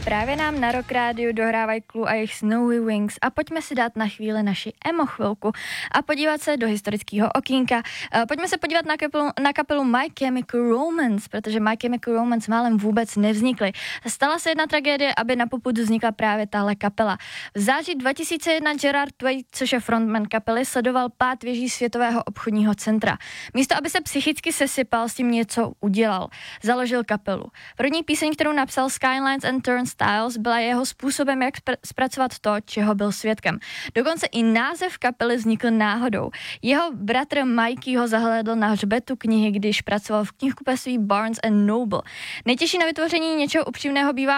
Právě nám na Rock Rádiu dohrávají Clue a jejich Snowy Wings a pojďme si dát na chvíli naši emo chvilku a podívat se do historického okýnka. Pojďme se podívat na kapelu My Chemical Romance, protože My Chemical Romance málem vůbec nevznikly. Stala se jedna tragédie, aby na popud vznikla právě tahle kapela. V září 2001 Gerard Way, což je frontman kapely, sledoval pád věží Světového obchodního centra. Místo, aby se psychicky sesypal, s tím něco udělal. Založil kapelu. První píseň, kterou napsal Skylines and Turnstiles, byla jeho způsobem, jak zpracovat to, čeho byl svědkem. Dokonce i název kapely vznikl náhodou. Jeho bratr Mikey ho zahlédl na hřbetu knihy, když pracoval v knihkupectví Barnes and Noble. Nejtěžší na vytvoření něčeho upřímného bývá